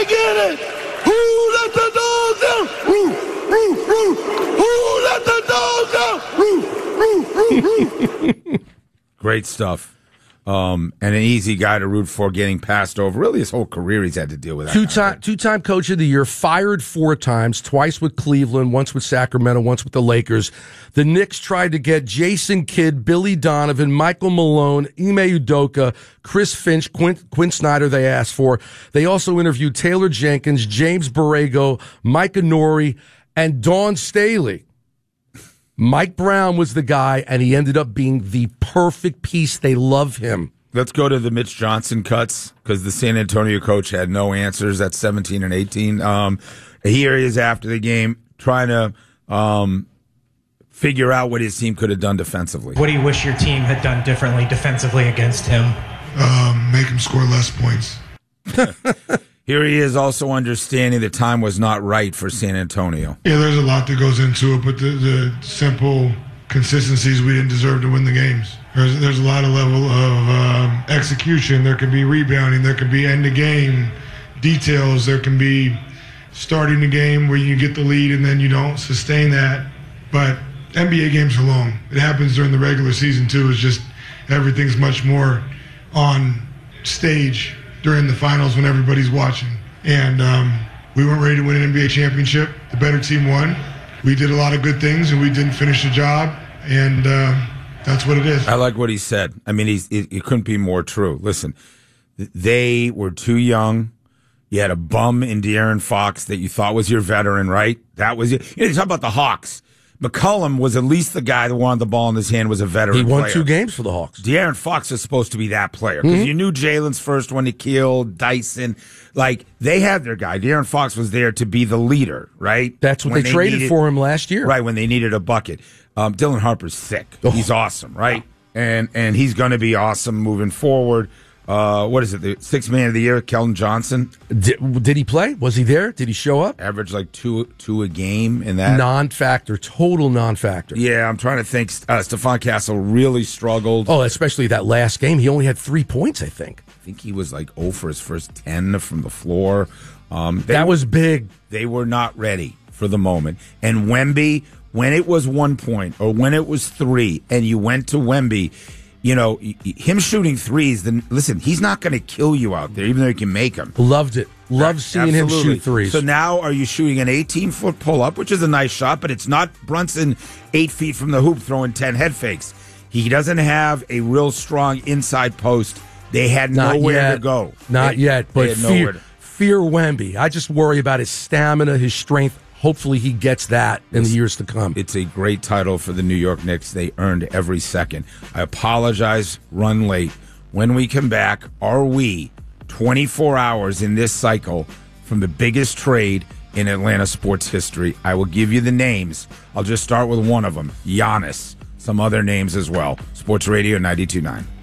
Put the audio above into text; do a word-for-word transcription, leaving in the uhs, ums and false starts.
I get it. Who let the dogs out? Roo, roo, roo. Who let the dogs out? Roo, roo, roo, roo. Great stuff. Um, and an easy guy to root for, getting passed over. Really, his whole career he's had to deal with that. Two-time, two-time coach of the year, fired four times, twice with Cleveland, once with Sacramento, once with the Lakers. The Knicks tried to get Jason Kidd, Billy Donovan, Michael Malone, Ime Udoka, Chris Finch, Quinn, Quinn Snyder they asked for. They also interviewed Taylor Jenkins, James Borrego, Micah Nori, and Dawn Staley. Mike Brown was the guy, and he ended up being the perfect piece. They love him. Let's go to the Mitch Johnson cuts, because the San Antonio coach had no answers at seventeen and eighteen. Um, here he is after the game trying to um, figure out what his team could have done defensively. What do you wish your team had done differently defensively against him? Um, make him score less points. Here he is also understanding the time was not right for San Antonio. Yeah, there's a lot that goes into it, but the, the simple consistencies, we didn't deserve to win the games. There's, there's a lot of level of um, execution. There can be rebounding. There can be end-of-game details. There can be starting the game where you get the lead and then you don't sustain that. But N B A games are long. It happens during the regular season, too. It's just everything's much more on stage during the finals when everybody's watching. And um, we weren't ready to win an N B A championship. The better team won. We did a lot of good things, and we didn't finish the job. And uh, that's what it is. I like what he said. I mean, he's, it, it couldn't be more true. Listen, they were too young. You had a bum in De'Aaron Fox that you thought was your veteran, right? That was it. You know, you talk about the Hawks. McCollum was at least the guy that wanted the ball in his hand, was a veteran He won player. two games for the Hawks. De'Aaron Fox is supposed to be that player, because mm-hmm. you knew Jalen's first one to kill, Dyson. Like, they had their guy. De'Aaron Fox was there to be the leader, right? That's what they, they traded needed, for him last year. Right, when they needed a bucket. Um, Dylan Harper's sick. Oh. He's awesome, right? And and he's going to be awesome moving forward. Uh, what is it? The sixth man of the year, Keldon Johnson. Did, did he play? Was he there? Did he show up? Averaged like two two a game in that. Non-factor, total non-factor. Yeah, I'm trying to think. Uh, Stephon Castle really struggled. Oh, especially that last game. He only had three points, I think. I think he was like zero for his first ten from the floor. Um, that was big. They were not ready for the moment. And Wemby, when it was one point or when it was three, and you went to Wemby, you know, him shooting threes, then listen, he's not going to kill you out there, even though he can make them. Loved it. Loved seeing Absolutely. him shoot threes. So now are you shooting an eighteen-foot pull-up, which is a nice shot, but it's not Brunson eight feet from the hoop throwing ten head fakes. He doesn't have a real strong inside post. They had not nowhere yet. to go. Not they, yet, but they fear, to... fear Wemby. I just worry about his stamina, his strength. Hopefully he gets that in the years to come. It's a great title for the New York Knicks. They earned every second. I apologize, run late. When we come back, are we twenty-four hours in this cycle from the biggest trade in Atlanta sports history? I will give you the names. I'll just start with one of them, Giannis. Some other names as well. Sports Radio ninety-two point nine.